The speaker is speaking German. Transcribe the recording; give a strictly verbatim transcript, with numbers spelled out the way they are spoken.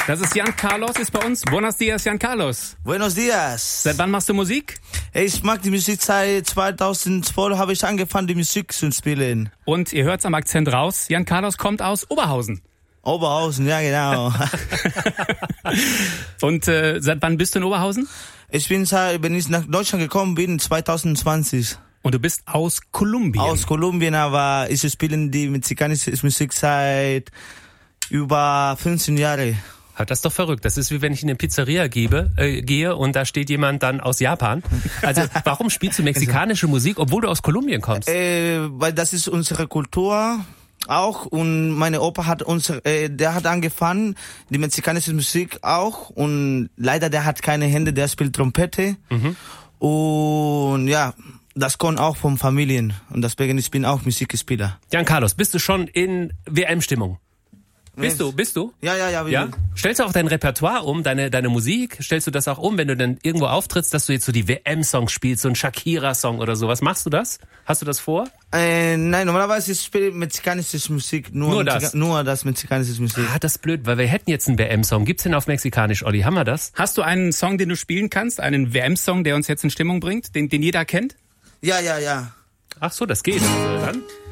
Das ist Jan Carlos, ist bei uns. Buenos dias, Jan Carlos. Buenos dias. Seit wann machst du Musik? Ich mag die Musik seit zweitausendzwölf, habe ich angefangen, die Musik zu spielen. Und ihr hört's am Akzent raus, Jan Carlos kommt aus Oberhausen. Oberhausen, ja genau. Und äh, seit wann bist du in Oberhausen? Ich bin, wenn ich nach Deutschland gekommen bin, zwanzig zwanzig. Und du bist aus Kolumbien? Aus Kolumbien, aber ich spiele die mexikanische Musik seit über fünfzehn Jahren. Das ist doch verrückt. Das ist wie wenn ich in eine Pizzeria gebe, äh, gehe und da steht jemand dann aus Japan. Also warum spielst du mexikanische Musik, obwohl du aus Kolumbien kommst? Äh, weil das ist unsere Kultur auch, und meine Opa hat unsere, äh, der hat angefangen, die mexikanische Musik auch, und leider der hat keine Hände, der spielt Trompete. Mhm. Und ja, das kommt auch von Familien, und deswegen ich bin auch Musikspieler. Jan Carlos, bist du schon in W M-Stimmung? Bist du, bist du? Ja, ja, ja. ja? Stellst du auch dein Repertoire um, deine deine Musik? Stellst du das auch um, wenn du dann irgendwo auftrittst, dass du jetzt so die W M-Songs spielst, so ein Shakira-Song oder sowas? Machst du das? Hast du das vor? Äh, nein, normalerweise spiele ich mexikanische Musik. Nur, nur das? das? Nur das mexikanische Musik. Ah, das ist blöd, weil wir hätten jetzt einen W M-Song. Gibt's den auf Mexikanisch, Olli? Haben wir das? Hast du einen Song, den du spielen kannst? Einen W M-Song, der uns jetzt in Stimmung bringt? Den, den jeder kennt? Ja, ja, ja. Ach so, das geht. Also dann...